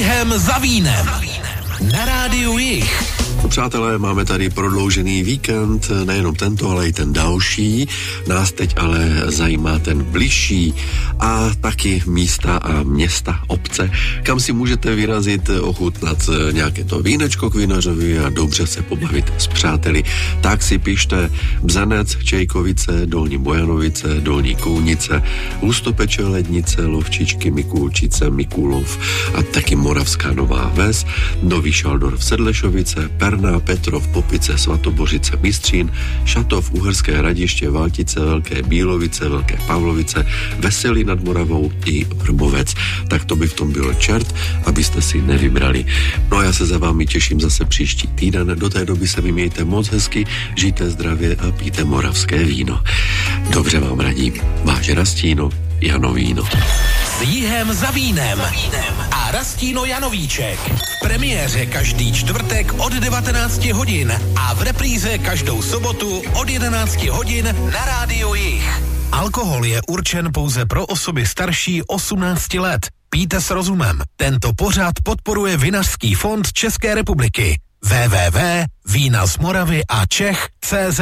Jihem za vínem. Na rádiu Jih. Přátelé, máme tady prodloužený víkend, nejenom tento, ale i ten další. Nás teď ale zajímá ten bližší a taky místa a města, obce, kam si můžete vyrazit, ochutnat nějaké to vínečko k vinařovi a dobře se pobavit s přáteli. Tak si pište Bzenec, Čejkovice, Dolní Bojanovice, Dolní Kounice, Hustopeče, Lednice, Lovčičky, Mikulčice, Mikulov a taky Moravská Nová Ves, Nový Šaldorf, Sedlešovice, Perná, Petrov, Popice, Svatobořice, Mistřín, Šatov, Uherské Hradiště, Valtice, Velké Bílovice, Velké Pavlovice, Veselí nad Moravou i Vrbovec. Tak to by v tom byl čert, abyste si nevybrali. No a já se za vámi těším zase příští týden. Do té doby se vymějte moc hezky, žijte zdravě a pijte moravské víno. Dobře vám radím. Váš Rastíno, Janovíno. S Jihem za vínem a Rastíno Janovíček. V premiéře každý čtvrtek od 19 hodin a v repríze každou sobotu od 11 hodin na rádiu Jih. Alkohol je určen pouze pro osoby starší 18 let. Pijte s rozumem. Tento pořad podporuje Vinařský fond České republiky. www.vínazmoravy a Čech.cz